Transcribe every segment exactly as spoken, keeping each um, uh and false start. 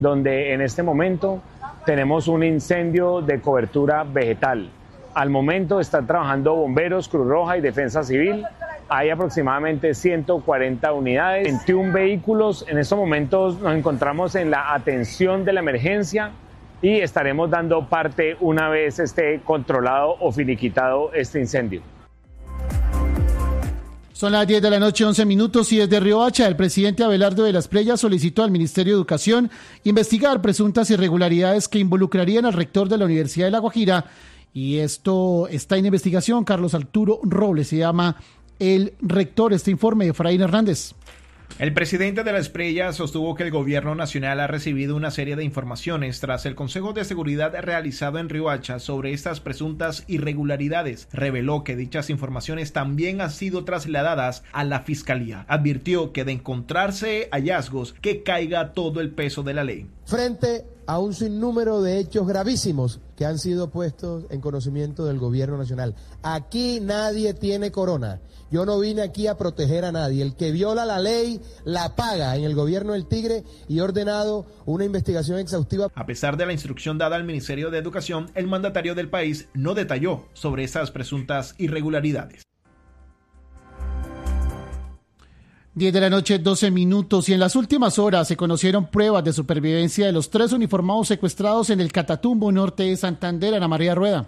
donde en este momento tenemos un incendio de cobertura vegetal. Al momento están trabajando bomberos, Cruz Roja y Defensa Civil. Hay aproximadamente ciento cuarenta unidades, veintiún vehículos. En estos momentos nos encontramos en la atención de la emergencia y estaremos dando parte una vez esté controlado o finiquitado este incendio. Son las diez de la noche, once minutos, y desde Riohacha el presidente Abelardo de las Preyas solicitó al Ministerio de Educación investigar presuntas irregularidades que involucrarían al rector de la Universidad de La Guajira, y esto está en investigación. Carlos Arturo Robles se llama el rector. Este informe de Efraín Hernández. El presidente de las Preyas sostuvo que el gobierno nacional ha recibido una serie de informaciones tras el Consejo de Seguridad realizado en Riohacha sobre estas presuntas irregularidades. Reveló que dichas informaciones también han sido trasladadas a la Fiscalía. Advirtió que de encontrarse hallazgos, que caiga todo el peso de la ley. Frente a un sinnúmero de hechos gravísimos que han sido puestos en conocimiento del gobierno nacional. Aquí nadie tiene corona. Yo no vine aquí a proteger a nadie. El que viola la ley la paga en el gobierno del Tigre, y he ordenado una investigación exhaustiva. A pesar de la instrucción dada al Ministerio de Educación, el mandatario del país no detalló sobre esas presuntas irregularidades. diez de la noche, doce minutos, y en las últimas horas se conocieron pruebas de supervivencia de los tres uniformados secuestrados en el Catatumbo norte de Santander. Ana María Rueda.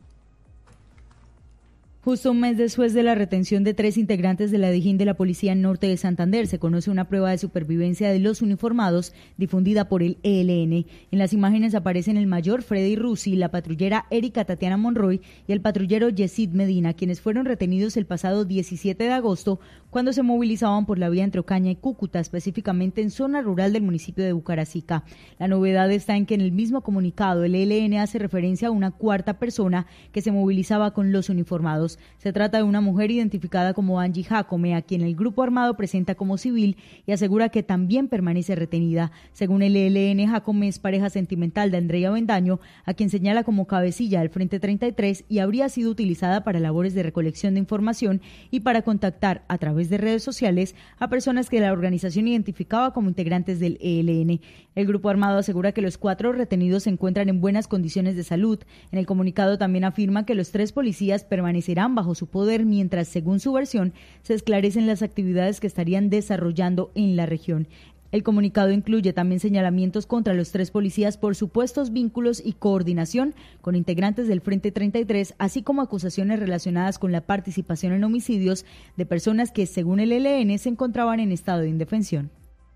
Justo un mes después de la retención de tres integrantes de la Dijín de la Policía Norte de Santander, se conoce una prueba de supervivencia de los uniformados difundida por el E L N. En las imágenes aparecen el mayor Freddy Rusi, la patrullera Erika Tatiana Monroy y el patrullero Yesid Medina, quienes fueron retenidos el pasado diecisiete de agosto cuando se movilizaban por la vía entre Ocaña y Cúcuta, específicamente en zona rural del municipio de Bucaracica. La novedad está en que en el mismo comunicado el E L N hace referencia a una cuarta persona que se movilizaba con los uniformados. Se trata de una mujer identificada como Angie Jacome, a quien el grupo armado presenta como civil y asegura que también permanece retenida. Según el E L N, Jacome es pareja sentimental de Andrea Bendaño, a quien señala como cabecilla del Frente treinta y tres, y habría sido utilizada para labores de recolección de información y para contactar a través de redes sociales a personas que la organización identificaba como integrantes del E L N. El grupo armado asegura que los cuatro retenidos se encuentran en buenas condiciones de salud. En el comunicado también afirma que los tres policías permanecerán bajo su poder mientras, según su versión, se esclarecen las actividades que estarían desarrollando en la región. El comunicado incluye también señalamientos contra los tres policías por supuestos vínculos y coordinación con integrantes del Frente treinta y tres, así como acusaciones relacionadas con la participación en homicidios de personas que, según el E L N, se encontraban en estado de indefensión.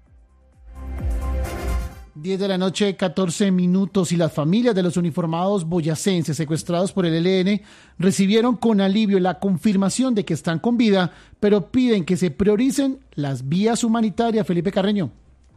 diez de la noche, catorce minutos, y las familias de los uniformados boyacenses secuestrados por el E L N recibieron con alivio la confirmación de que están con vida, pero piden que se prioricen las vías humanitarias. Felipe Carreño.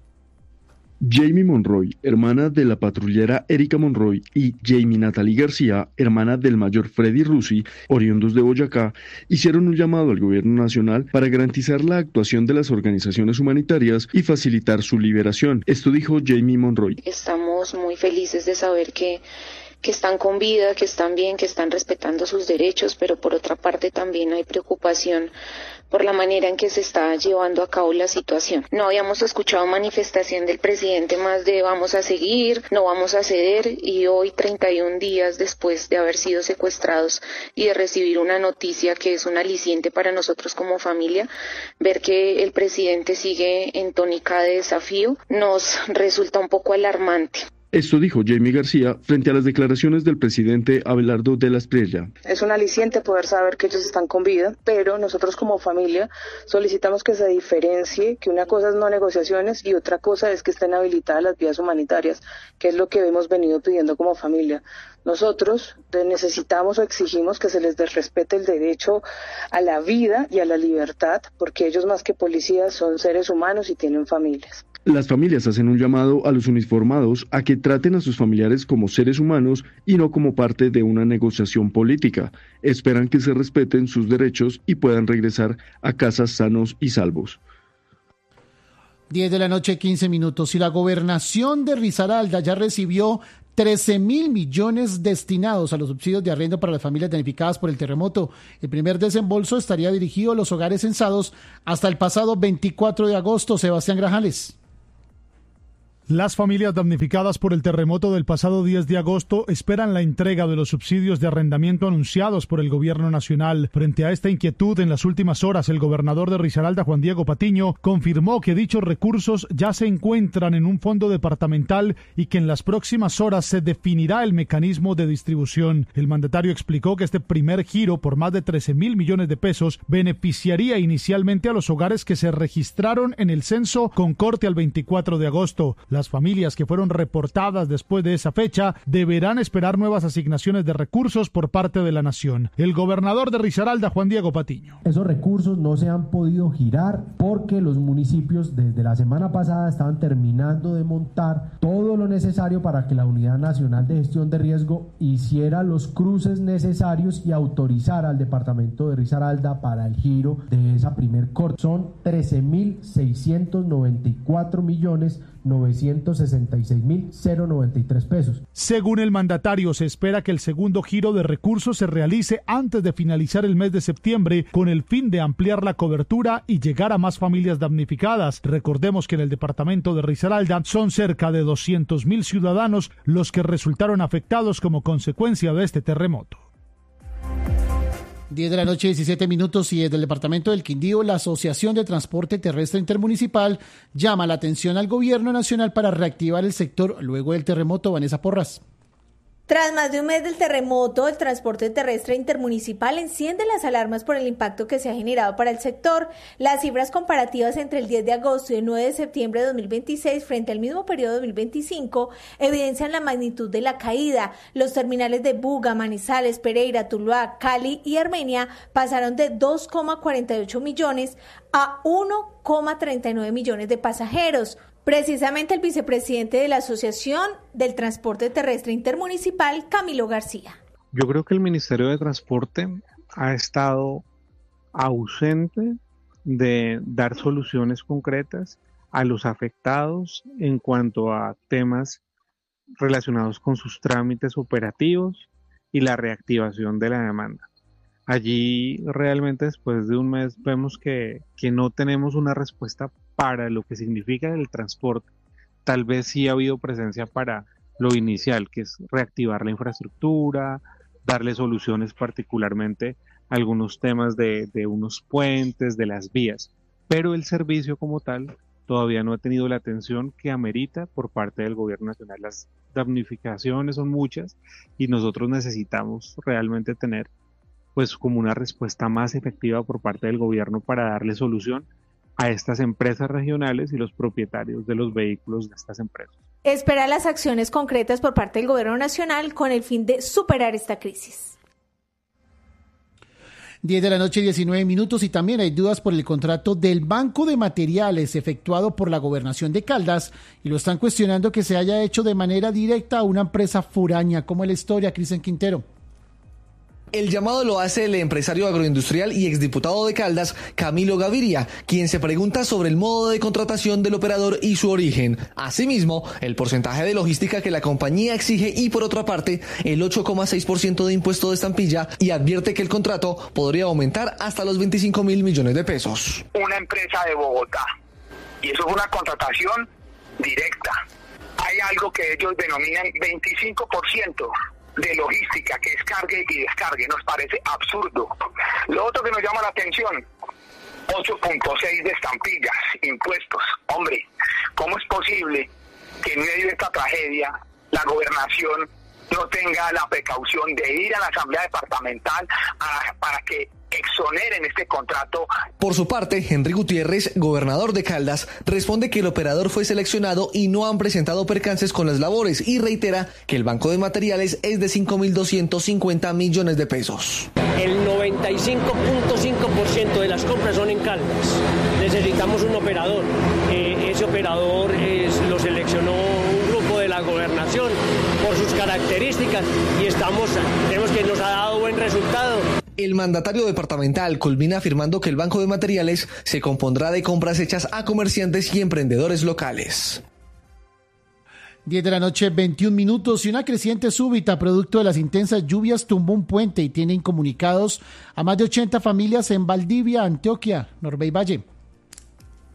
Jamie Monroy, hermana de la patrullera Erika Monroy, y Jamie Natalie García, hermana del mayor Freddy Rusi, oriundos de Boyacá, hicieron un llamado al gobierno nacional para garantizar la actuación de las organizaciones humanitarias y facilitar su liberación. Esto dijo Jamie Monroy. Estamos muy felices de saber que que están con vida, que están bien, que están respetando sus derechos, pero por otra parte también hay preocupación por la manera en que se está llevando a cabo la situación. No habíamos escuchado manifestación del presidente más de vamos a seguir, no vamos a ceder, y hoy, treinta y un días después de haber sido secuestrados y de recibir una noticia que es un aliciente para nosotros como familia, ver que el presidente sigue en tónica de desafío nos resulta un poco alarmante. Esto dijo Jamie García frente a las declaraciones del presidente Abelardo de las Preyas. Es un aliciente poder saber que ellos están con vida, pero nosotros como familia solicitamos que se diferencie, que una cosa es no negociaciones y otra cosa es que estén habilitadas las vías humanitarias, que es lo que hemos venido pidiendo como familia. Nosotros necesitamos o exigimos que se les respete el derecho a la vida y a la libertad, porque ellos más que policías son seres humanos y tienen familias. Las familias hacen un llamado a los uniformados a que traten a sus familiares como seres humanos y no como parte de una negociación política. Esperan que se respeten sus derechos y puedan regresar a casas sanos y salvos. diez de la noche, quince minutos, y la gobernación de Risaralda ya recibió trece mil millones destinados a los subsidios de arriendo para las familias damnificadas por el terremoto. El primer desembolso estaría dirigido a los hogares censados hasta el pasado veinticuatro de agosto. Sebastián Grajales. Las familias damnificadas por el terremoto del pasado diez de agosto esperan la entrega de los subsidios de arrendamiento anunciados por el gobierno nacional. Frente a esta inquietud, en las últimas horas, el gobernador de Risaralda, Juan Diego Patiño, confirmó que dichos recursos ya se encuentran en un fondo departamental y que en las próximas horas se definirá el mecanismo de distribución. El mandatario explicó que este primer giro, por más de trece mil millones de pesos, beneficiaría inicialmente a los hogares que se registraron en el censo con corte al veinticuatro de agosto. Las familias que fueron reportadas después de esa fecha deberán esperar nuevas asignaciones de recursos por parte de la nación. El gobernador de Risaralda, Juan Diego Patiño. Esos recursos no se han podido girar porque los municipios desde la semana pasada estaban terminando de montar todo lo necesario para que la Unidad Nacional de Gestión de Riesgo hiciera los cruces necesarios y autorizara al departamento de Risaralda para el giro de esa primer corte. Son trece mil seiscientos noventa y cuatro millones novecientos sesenta y seis mil noventa y tres pesos. Según el mandatario, se espera que el segundo giro de recursos se realice antes de finalizar el mes de septiembre, con el fin de ampliar la cobertura y llegar a más familias damnificadas. Recordemos que en el departamento de Risaralda son cerca de doscientos mil ciudadanos los que resultaron afectados como consecuencia de este terremoto. diez de la noche, diecisiete minutos, y desde el departamento del Quindío, la Asociación de Transporte Terrestre Intermunicipal llama la atención al gobierno nacional para reactivar el sector luego del terremoto. Vanessa Porras. Tras más de un mes del terremoto, el transporte terrestre intermunicipal enciende las alarmas por el impacto que se ha generado para el sector. Las cifras comparativas entre el diez de agosto y el nueve de septiembre de dos mil veintiséis frente al mismo periodo de dos mil veinticinco evidencian la magnitud de la caída. Los terminales de Buga, Manizales, Pereira, Tuluá, Cali y Armenia pasaron de dos coma cuarenta y ocho millones a uno coma treinta y nueve millones de pasajeros. Precisamente el vicepresidente de la Asociación del Transporte Terrestre Intermunicipal, Camilo García. Yo creo que el Ministerio de Transporte ha estado ausente de dar soluciones concretas a los afectados en cuanto a temas relacionados con sus trámites operativos y la reactivación de la demanda. Allí realmente después de un mes vemos que, que no tenemos una respuesta para lo que significa el transporte. Tal vez sí ha habido presencia para lo inicial, que es reactivar la infraestructura, darle soluciones particularmente a algunos temas de, de unos puentes, de las vías, pero el servicio como tal todavía no ha tenido la atención que amerita por parte del gobierno nacional. Las damnificaciones son muchas y nosotros necesitamos realmente tener pues como una respuesta más efectiva por parte del gobierno para darle solución a estas empresas regionales y los propietarios de los vehículos de estas empresas. Espera las acciones concretas por parte del gobierno nacional con el fin de superar esta crisis. diez de la noche, diecinueve minutos, y también hay dudas por el contrato del Banco de Materiales efectuado por la Gobernación de Caldas, y lo están cuestionando que se haya hecho de manera directa a una empresa foráneas. ¿Cómo es la historia, Cristian Quintero? El llamado lo hace el empresario agroindustrial y exdiputado de Caldas, Camilo Gaviria, quien se pregunta sobre el modo de contratación del operador y su origen. Asimismo, el porcentaje de logística que la compañía exige y, por otra parte, el ocho coma seis por ciento de impuesto de estampilla, y advierte que el contrato podría aumentar hasta los veinticinco mil millones de pesos. Una empresa de Bogotá, y eso es una contratación directa. Hay algo que ellos denominan veinticinco por ciento. De logística, que es cargue y descargue. Nos parece absurdo. Lo otro que nos llama la atención, ocho punto seis de estampillas, impuestos. Hombre, ¿cómo es posible que en medio de esta tragedia la gobernación no tenga la precaución de ir a la asamblea departamental a, para que exoneren este contrato? Por su parte, Henry Gutiérrez, gobernador de Caldas, responde que el operador fue seleccionado y no han presentado percances con las labores, y reitera que el banco de materiales es de cinco mil doscientos cincuenta millones de pesos. El noventa y cinco punto cinco por ciento de las compras son en Caldas. Necesitamos un operador. Eh, ese operador es, lo seleccionó un grupo de la gobernación por sus características, y estamos, creemos que nos ha dado buen resultado. El mandatario departamental culmina afirmando que el Banco de Materiales se compondrá de compras hechas a comerciantes y emprendedores locales. diez de la noche, veintiún minutos, y una creciente súbita producto de las intensas lluvias tumbó un puente y tiene incomunicados a más de ochenta familias en Valdivia, Antioquia. Norbey Valle.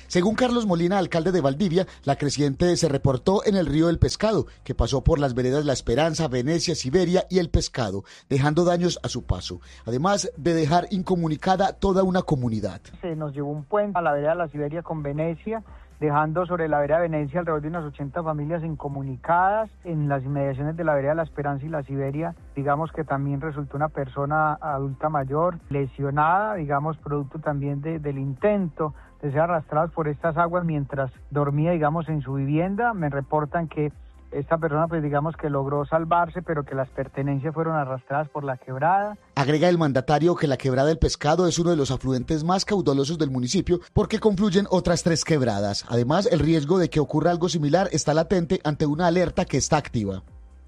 Según Carlos Molina, alcalde de Valdivia, la creciente se reportó en el río del Pescado, que pasó por las veredas La Esperanza, Venecia, Siberia y El Pescado, dejando daños a su paso, además de dejar incomunicada toda una comunidad. Se nos llevó un puente a la vereda La Siberia con Venecia, dejando sobre la vereda Venecia alrededor de unas ochenta familias incomunicadas. En las inmediaciones de la vereda La Esperanza y La Siberia, digamos que también resultó una persona adulta mayor lesionada, digamos producto también de, del intento de ser arrastrados por estas aguas mientras dormía, digamos, en su vivienda. Me reportan que esta persona, pues digamos que logró salvarse, pero que las pertenencias fueron arrastradas por la quebrada. Agrega el mandatario que la quebrada del Pescado es uno de los afluentes más caudalosos del municipio porque confluyen otras tres quebradas. Además, el riesgo de que ocurra algo similar está latente ante una alerta que está activa.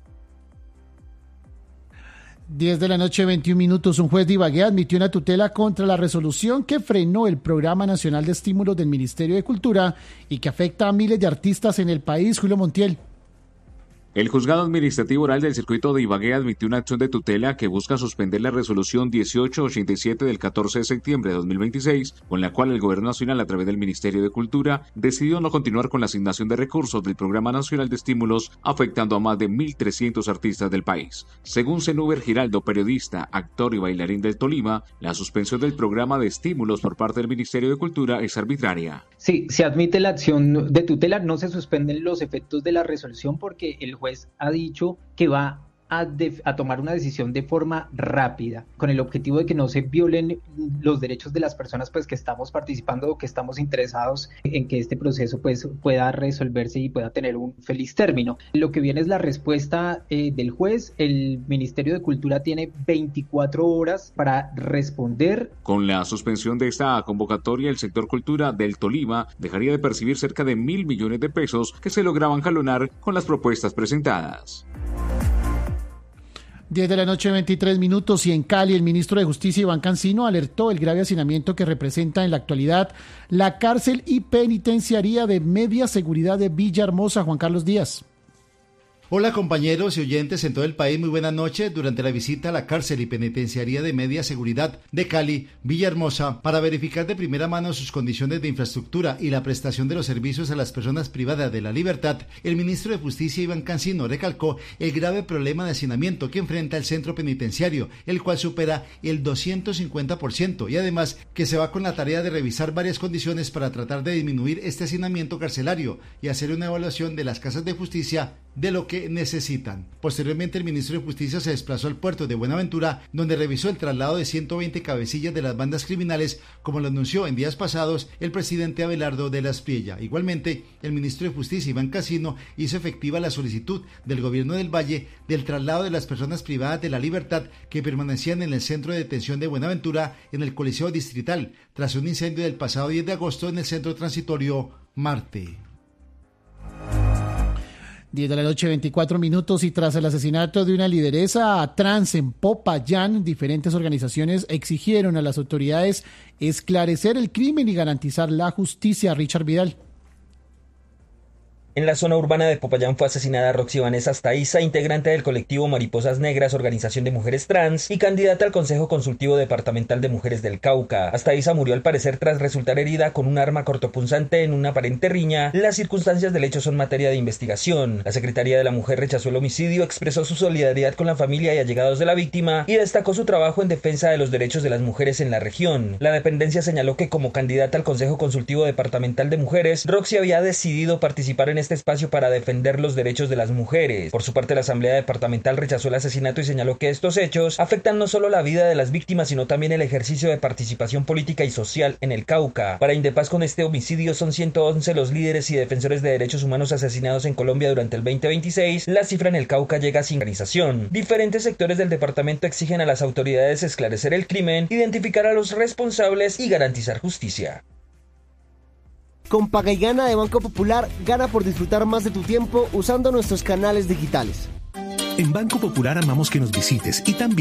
diez de la noche, veintiún minutos. Un juez de Ibagué admitió una tutela contra la resolución que frenó el Programa Nacional de Estímulos del Ministerio de Cultura y que afecta a miles de artistas en el país. Julio Montiel. El Juzgado Administrativo Oral del Circuito de Ibagué admitió una acción de tutela que busca suspender la resolución dieciocho ochenta y siete del catorce de septiembre de dos mil veintiséis, con la cual el Gobierno Nacional, a través del Ministerio de Cultura, decidió no continuar con la asignación de recursos del Programa Nacional de Estímulos, afectando a más de mil trescientos artistas del país. Según Zenúber Giraldo, periodista, actor y bailarín del Tolima, la suspensión del programa de estímulos por parte del Ministerio de Cultura es arbitraria. Sí, se admite la acción de tutela, no se suspenden los efectos de la resolución porque el juez ha dicho que va a, de, a tomar una decisión de forma rápida, con el objetivo de que no se violen los derechos de las personas pues que estamos participando o que estamos interesados en que este proceso pues pueda resolverse y pueda tener un feliz término. Lo que viene es la respuesta eh, del juez. El Ministerio de Cultura tiene veinticuatro horas para responder. Con la suspensión de esta convocatoria, el sector cultura del Tolima dejaría de percibir cerca de mil millones de pesos que se lograban jalonar con las propuestas presentadas. diez de la noche, veintitrés minutos, y en Cali el ministro de Justicia, Iván Cancino, alertó el grave hacinamiento que representa en la actualidad la cárcel y penitenciaría de media seguridad de Villahermosa. Juan Carlos Díaz. Hola compañeros y oyentes en todo el país, muy buenas noches. Durante la visita a la cárcel y penitenciaría de media seguridad de Cali, Villahermosa, para verificar de primera mano sus condiciones de infraestructura y la prestación de los servicios a las personas privadas de la libertad, el ministro de Justicia, Iván Cancino, recalcó el grave problema de hacinamiento que enfrenta el centro penitenciario, el cual supera el doscientos cincuenta por ciento, y además que se va con la tarea de revisar varias condiciones para tratar de disminuir este hacinamiento carcelario y hacer una evaluación de las casas de justicia de lo que necesitan. Posteriormente, el ministro de Justicia se desplazó al puerto de Buenaventura, donde revisó el traslado de ciento veinte cabecillas de las bandas criminales, como lo anunció en días pasados el presidente Abelardo de la Espriella. Igualmente, el ministro de Justicia, Iván Cancino, hizo efectiva la solicitud del gobierno del Valle del traslado de las personas privadas de la libertad que permanecían en el centro de detención de Buenaventura en el Coliseo Distrital, tras un incendio del pasado diez de agosto en el centro transitorio Marte. diez de la noche, veinticuatro minutos, y tras el asesinato de una lideresa trans en Popayán, diferentes organizaciones exigieron a las autoridades esclarecer el crimen y garantizar la justicia. Richard Vidal. En la zona urbana de Popayán fue asesinada Roxy Vanessa Astaiza, integrante del colectivo Mariposas Negras, organización de mujeres trans y candidata al Consejo Consultivo Departamental de Mujeres del Cauca. Astaiza murió al parecer tras resultar herida con un arma cortopunzante en una aparente riña. Las circunstancias del hecho son materia de investigación. La Secretaría de la Mujer rechazó el homicidio, expresó su solidaridad con la familia y allegados de la víctima y destacó su trabajo en defensa de los derechos de las mujeres en la región. La dependencia señaló que como candidata al Consejo Consultivo Departamental de Mujeres, Roxy había decidido participar en este espacio para defender los derechos de las mujeres. Por su parte, la Asamblea Departamental rechazó el asesinato y señaló que estos hechos afectan no solo la vida de las víctimas, sino también el ejercicio de participación política y social en el Cauca. Para Indepaz, con este homicidio son ciento once los líderes y defensores de derechos humanos asesinados en Colombia durante el veinte veintiséis. La cifra en el Cauca llega sin organización. Diferentes sectores del departamento exigen a las autoridades esclarecer el crimen, identificar a los responsables y garantizar justicia. Con Paga y Gana de Banco Popular, gana por disfrutar más de tu tiempo usando nuestros canales digitales. En Banco Popular amamos que nos visites y también